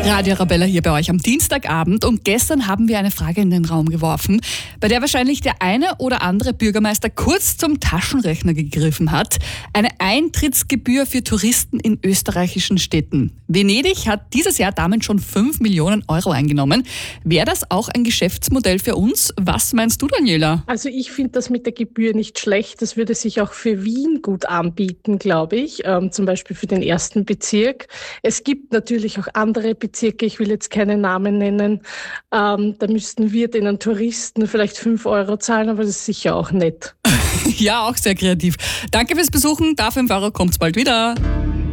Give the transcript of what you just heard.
Radio Arabella hier bei euch am Dienstagabend und gestern haben wir eine Frage in den Raum geworfen, bei der wahrscheinlich der eine oder andere Bürgermeister kurz zum Taschenrechner gegriffen hat. Eine Eintrittsgebühr für Touristen in österreichischen Städten. Venedig hat dieses Jahr damit schon 5 Millionen Euro eingenommen. Wäre das auch ein Geschäftsmodell für uns? Was meinst du, Daniela? Also ich finde das mit der Gebühr nicht schlecht. Das würde sich auch für Wien gut anbieten, glaube ich, zum Beispiel für den ersten Bezirk. Es gibt natürlich auch andere Bezirke, ich will jetzt keine Namen nennen. Da müssten wir den Touristen vielleicht 5 Euro zahlen, aber das ist sicher auch nett. Ja, auch sehr kreativ. Danke fürs Besuchen. Da 5 Euro kommt's bald wieder.